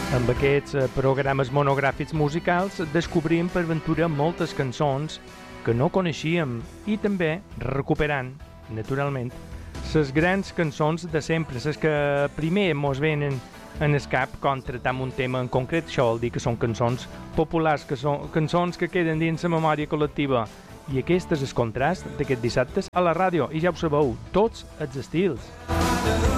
Amb aquests programes monogràfics musicals descobrim per ventura moltes cançons que no coneixíem i també recuperant, naturalment, les grans cançons de sempre, les que primer mos venen en el cap quan tratam un tema en concret. Això vol dir que són cançons populars, que són cançons que queden dins la memòria col·lectiva. I aquest és el contrast d'aquest dissabtes a la ràdio. I ja ho sabeu, tots els estils.